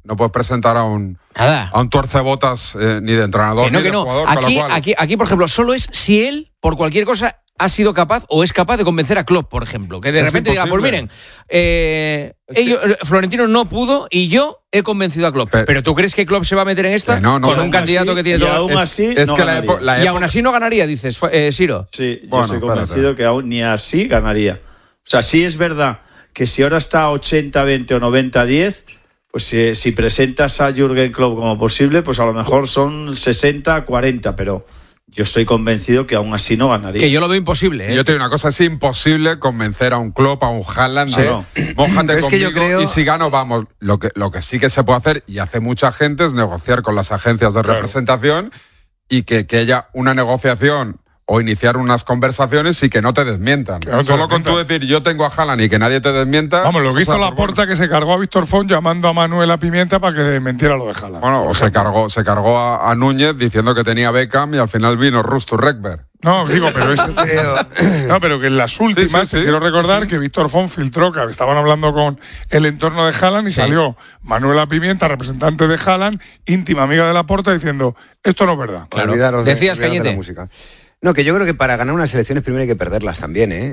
no puedes presentar a un tuercebotas ni de entrenador ni de jugador. Aquí, por ejemplo, solo es si él, por cualquier cosa, ha sido capaz o es capaz de convencer a Klopp, por ejemplo. Que de repente diga, pues miren, Florentino no pudo y yo he convencido a Klopp. Pero ¿tú crees que Klopp se va a meter en esta? No, con un candidato que tiene todo. Y aún así no ganaría, dices, Siro. Sí, yo estoy convencido que aún ni así ganaría. O sea, sí es verdad que si ahora está 80-20 o 90-10, pues si presentas a Jürgen Klopp como posible, pues a lo mejor son 60-40, pero yo estoy convencido que aún así no ganaría. Que yo lo veo imposible, ¿eh? Yo te digo una cosa, es imposible convencer a un Klopp, a un Haaland mójate conmigo y si gano, vamos. Lo que sí que se puede hacer, y hace mucha gente, es negociar con las agencias de representación y que haya una negociación o iniciar unas conversaciones y que no te desmientan. Solo con tú decir, yo tengo a Haaland y que nadie te desmienta... Vamos, lo que hizo Laporta, que se cargó a Víctor Font llamando a Manuela Pimienta para que desmentiera lo de Haaland. Bueno, o se cargó a Núñez diciendo que tenía Beckham y al final vino Rusto Rekberg. No, digo, pero pero que en las últimas, quiero recordar que Víctor Font filtró que estaban hablando con el entorno de Haaland y salió Manuela Pimienta, representante de Haaland, íntima amiga de Laporta, diciendo, esto no es verdad. Claro. Decías, Cañete. No, que yo creo que para ganar unas elecciones primero hay que perderlas también, ¿eh?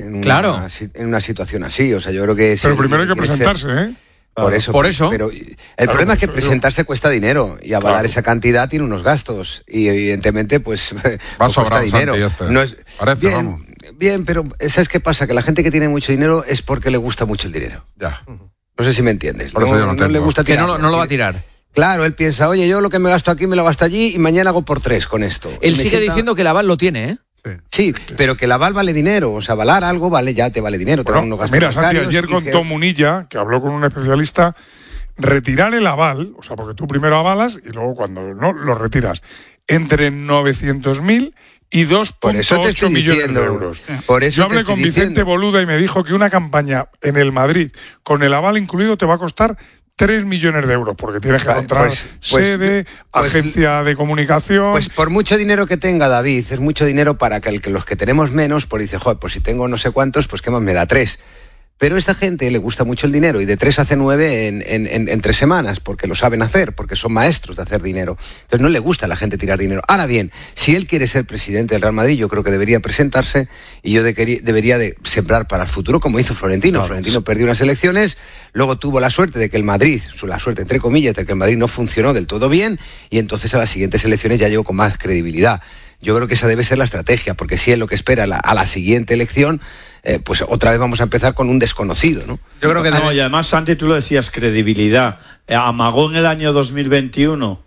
En una situación así, o sea, yo creo que... Pero primero hay que presentarse, ¿eh? Por eso. Pero el problema es que presentarse cuesta dinero y avalar esa cantidad tiene unos gastos y evidentemente pues va a sobrar dinero. No es, parece, bien, pero ¿sabes qué pasa? Que la gente que tiene mucho dinero es porque le gusta mucho el dinero. Ya. No sé si me entiendes. Por eso yo no le gusta tirar. Que no lo va a tirar. Claro, él piensa, oye, yo lo que me gasto aquí me lo gasto allí y mañana hago por 3 con esto. Él sigue diciendo que el aval lo tiene, ¿eh? Sí, pero que el aval vale dinero, o sea, avalar algo te vale dinero. Bueno, mira, Santi, ayer contó Munilla, que habló con un especialista, retirar el aval, o sea, porque tú primero avalas y luego cuando no, lo retiras, entre 900.000 y 2,8 millones de euros. Yo hablé con Vicente Boluda y me dijo que una campaña en el Madrid, con el aval incluido, te va a costar 3 millones de euros, porque tienes que encontrar sede, agencia de comunicación... Pues por mucho dinero que tenga, David, es mucho dinero para que los que tenemos menos, pues dice, joder, pues si tengo no sé cuántos, pues qué más me da 3. Pero a esta gente le gusta mucho el dinero y de 3 hace 9 en 3 semanas, porque lo saben hacer, porque son maestros de hacer dinero. Entonces no le gusta a la gente tirar dinero. Ahora bien, si él quiere ser presidente del Real Madrid, yo creo que debería presentarse y yo debería de sembrar para el futuro, como hizo Florentino. Claro. Florentino perdió unas elecciones, luego tuvo la suerte de que el Madrid, la suerte entre comillas, de que el Madrid no funcionó del todo bien y entonces a las siguientes elecciones ya llegó con más credibilidad. Yo creo que esa debe ser la estrategia, porque si es lo que espera a la siguiente elección, pues otra vez vamos a empezar con un desconocido, ¿no? Yo creo que y además, Santi, tú lo decías, credibilidad. Amagó en el año 2021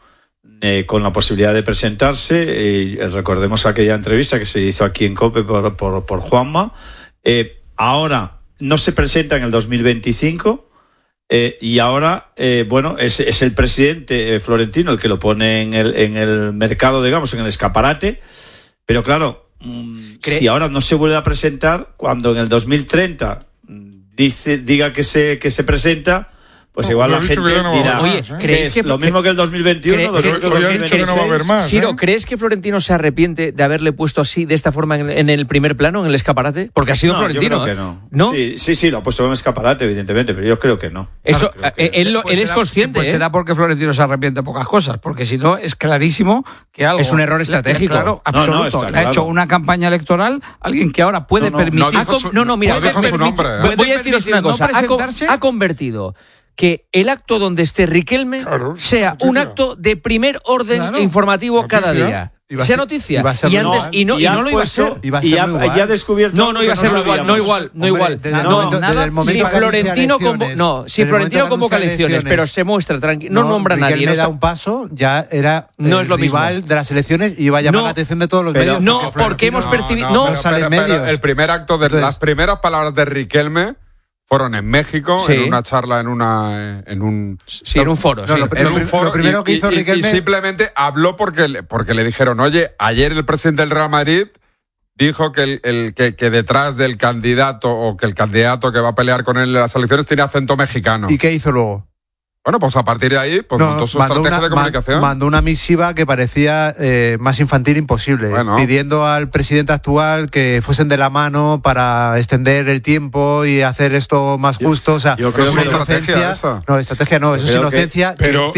con la posibilidad de presentarse. Recordemos aquella entrevista que se hizo aquí en COPE por Juanma. Ahora no se presenta en el 2025. Y ahora, es el presidente Florentino el que lo pone en el mercado, digamos, en el escaparate. Pero claro, si ahora no se vuelve a presentar, cuando en el 2030 diga que se presenta, pues igual la gente dirá, oye, ¿crees que lo mismo que el 2021? Ciro, ¿crees que Florentino se arrepiente de haberle puesto así, de esta forma, en el primer plano, en el escaparate? Porque ha sido Florentino. Yo creo que no. Sí, lo ha puesto en el escaparate, evidentemente, pero yo creo que no. Esto, él es consciente. Pues será porque Florentino se arrepiente de pocas cosas, porque si no, es clarísimo que algo... Es un error estratégico. Claro, absoluto. Le ha hecho una campaña electoral alguien que ahora puede permitir... Voy a deciros una cosa. Ha convertido que el acto donde esté Riquelme sea un acto de primer orden informativo cada día. Sea noticia. Y no lo iba a ser. Y ya ha descubierto. No iba a ser igual. Si Florentino convoca elecciones, pero se muestra tranquilo, no nombra a nadie. Riquelme da un paso, ya era rival de las elecciones y iba a llamar la atención de todos los medios. No, porque hemos percibido. No, salen medios. El primer acto de las primeras palabras de Riquelme fueron en México, en una charla, en un foro. Lo primero que hizo Riquelme... Y simplemente habló porque le dijeron, oye, ayer el presidente del Real Madrid dijo que detrás del candidato o que el candidato que va a pelear con él en las elecciones tiene acento mexicano. ¿Y qué hizo luego? Bueno, pues a partir de ahí, montó su estrategia de comunicación. Mandó una misiva que parecía más infantil imposible, pidiendo al presidente actual que fuesen de la mano para extender el tiempo y hacer esto más justo. O sea, yo creo que es una estrategia esa. No, estrategia no, eso es inocencia.